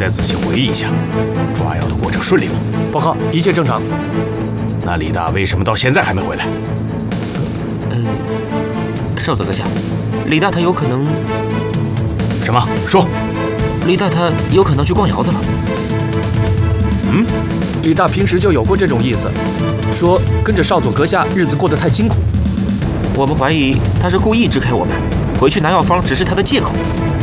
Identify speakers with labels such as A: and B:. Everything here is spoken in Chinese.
A: 再仔细回忆一下，抓药的过程顺利吗？
B: 报告，一切正常。
A: 那李大为什么到现在还没回来？
C: 少佐阁下，李大他有可能……
A: 什么？说。
C: 李大他有可能去逛窑子了。
B: 李大平时就有过这种意思，说跟着少佐阁下日子过得太辛苦。
C: 我们怀疑他是故意支开我们，回去拿药方只是他的借口。